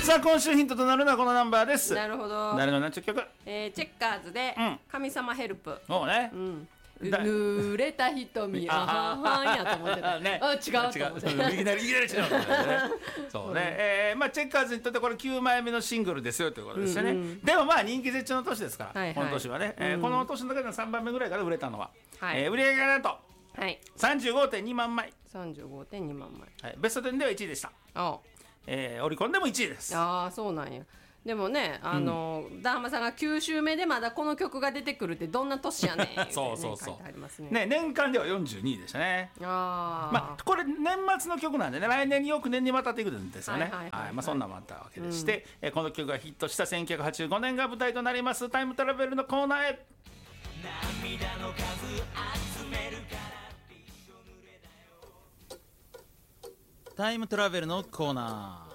さあ今週ヒントとなるのはこのナンバーです。 なるほど。 誰の何ちゅう曲？ チェッカーズで神様ヘルプ。 おうね。 濡れた瞳あはんやと思ってた。 ね、 あ違うと思って。 いきなり違うそうね。まあチェッカーズにとってこれ9枚目のシングルですよということですよね。でもまあ人気絶頂の年ですから、この年はね。この年の中での3番目ぐらいから売れたのは、売り上げがなんと 35.2 万枚。 35.2 万枚。 ベスト10では1位でした。オリコンでも1位です。 ああそうなんや。でもね、ダーマさんが9週目でまだこの曲が出てくるってどんな年やねん、ね、 そうそうそう、 ね、 年間では42位でしたね。まあこれ年末の曲なんでね、来年によく年にわたっていくんですよね。そんなのもあったわけでして、この曲がヒットした1985年が舞台となりますタイムトラベルのコーナーへ。涙の数集めるからタイムトラベルのコーナー。